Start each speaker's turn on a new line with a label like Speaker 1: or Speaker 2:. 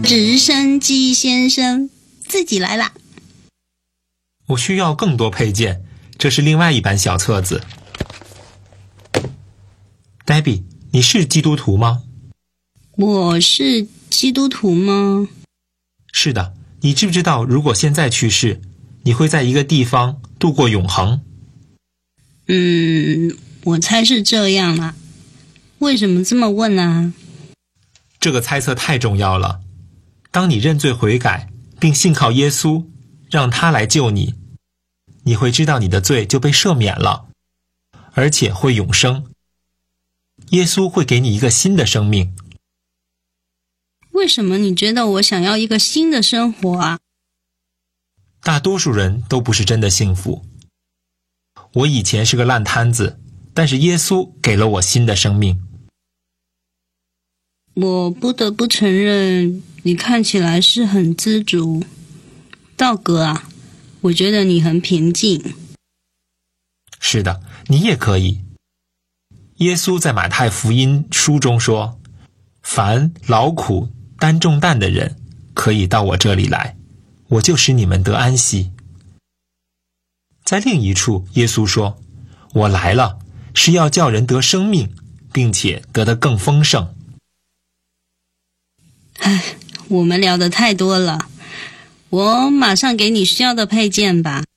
Speaker 1: 直升机先生自己来啦。
Speaker 2: 我需要更多配件，这是另外一版小册子。Debbie， 你是基督徒吗？
Speaker 1: 我是基督徒吗？
Speaker 2: 是的。你知不知道，如果现在去世，你会在一个地方度过永恒？
Speaker 1: 我猜是这样啦。为什么这么问啊？
Speaker 2: 这个猜测太重要了。当你认罪悔改，并信靠耶稣，让他来救你，你会知道你的罪就被赦免了，而且会永生。耶稣会给你一个新的生命。
Speaker 1: 为什么你觉得我想要一个新的生活啊？
Speaker 2: 大多数人都不是真的幸福。我以前是个烂摊子，但是耶稣给了我新的生命。
Speaker 1: 我不得不承认，你看起来是很知足。道格啊，我觉得你很平静。
Speaker 2: 是的，你也可以。耶稣在马太福音书中说，凡劳苦担重担的人，可以到我这里来，我就使你们得安息。在另一处，耶稣说，我来了，是要叫人得生命，并且得得更丰盛。
Speaker 1: 我们聊得太多了，我马上给你需要的配件吧。